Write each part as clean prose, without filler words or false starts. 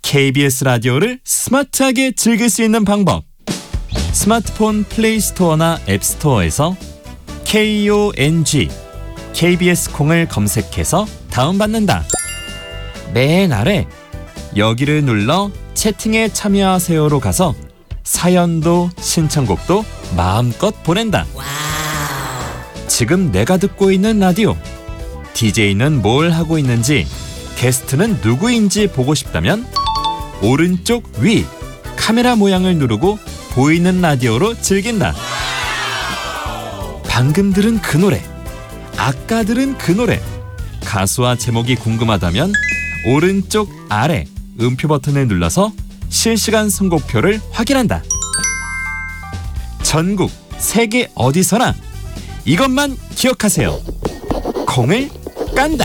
KBS 라디오를 스마트하게 즐길 수 있는 방법. 스마트폰 플레이 스토어나 앱 스토어에서 KONG KBS 콩을 검색해서 다운받는다. 맨 아래 여기를 눌러 채팅에 참여하세요로 가서 사연도 신청곡도 마음껏 보낸다. 지금 내가 듣고 있는 라디오, DJ는 뭘 하고 있는지, 게스트는 누구인지 보고 싶다면 오른쪽 위 카메라 모양을 누르고 보이는 라디오로 즐긴다. 방금 들은 그 노래, 아까 들은 그 노래, 가수와 제목이 궁금하다면 오른쪽 아래 음표 버튼을 눌러서 실시간 선곡표를 확인한다. 전국 세계 어디서나 이것만 기억하세요. 콩을 깐다.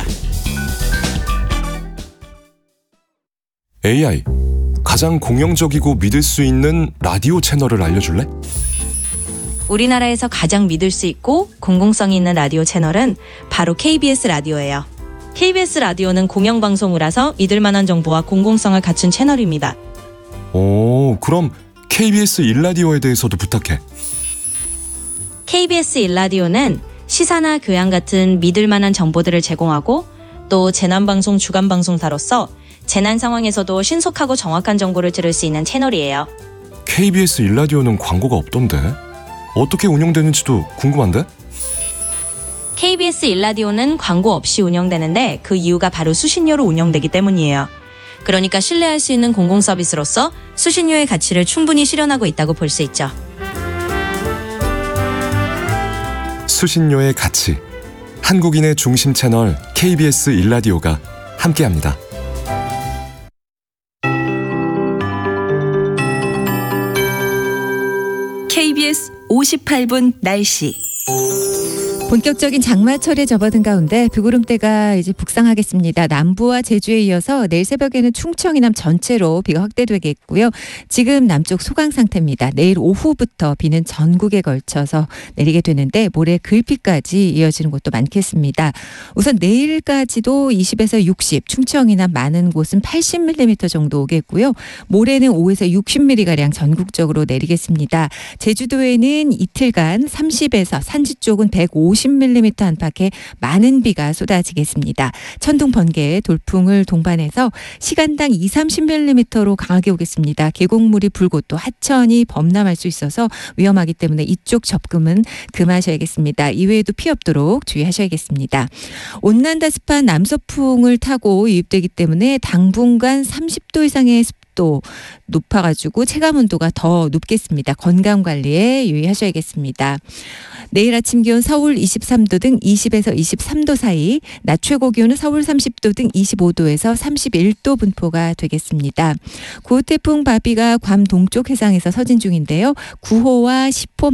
AI, 가장 공영적이고 믿을 수 있는 라디오 채널을 알려줄래? 우리나라에서 가장 믿을 수 있고 공공성이 있는 라디오 채널은 바로 KBS 라디오예요. KBS 라디오는 공영방송이라서 믿을 만한 정보와 공공성을 갖춘 채널입니다. 오, 그럼 KBS 1라디오에 대해서도 부탁해. KBS 1라디오는 시사나 교양 같은 믿을 만한 정보들을 제공하고 또 재난방송 주간방송사로서 재난 상황에서도 신속하고 정확한 정보를 들을 수 있는 채널이에요. KBS 1라디오는 광고가 없던데? 어떻게 운영되는지도 궁금한데? KBS 1라디오는 광고 없이 운영되는데 그 이유가 바로 수신료로 운영되기 때문이에요. 그러니까 신뢰할 수 있는 공공 서비스로서 수신료의 가치를 충분히 실현하고 있다고 볼 수 있죠. 수신료의 가치, 한국인의 중심 채널 KBS 1라디오가 함께합니다. KBS 58분 날씨. 본격적인 장마철에 접어든 가운데 비구름대가 이제 북상하겠습니다. 남부와 제주에 이어서 내일 새벽에는 충청 이남 전체로 비가 확대되겠고요. 지금 남쪽 소강 상태입니다. 내일 오후부터 비는 전국에 걸쳐서 내리게 되는데 모레 글비까지 이어지는 곳도 많겠습니다. 우선 내일까지도 20에서 60, 충청 이남 많은 곳은 80mm 정도 오겠고요. 모레는 5에서 60mm가량 전국적으로 내리겠습니다. 제주도에는 이틀간 30에서 산지 쪽은 150mm 안팎의 많은 비가 쏟아지겠습니다. 천둥, 번개, 돌풍을 동반해서 시간당 20-30mm로 강하게 오겠습니다. 계곡물이 불고 또 하천이 범람할 수 있어서 위험하기 때문에 이쪽 접근은 금하셔야겠습니다. 이외에도 피해 없도록 주의하셔야겠습니다. 온난다 습한 남서풍을 타고 유입되기 때문에 당분간 30도 이상의 습도 높아가지고 체감 온도가 더 높겠습니다. 건강관리에 유의하셔야겠습니다. 내일 아침 기온 서울 23도 등 20에서 23도 사이, 낮 최고 기온은 서울 30도 등 25도에서 31도 분포가 되겠습니다. 구호태풍 바비가 괌 동쪽 해상에서 서진 중인데요. 9호와 10호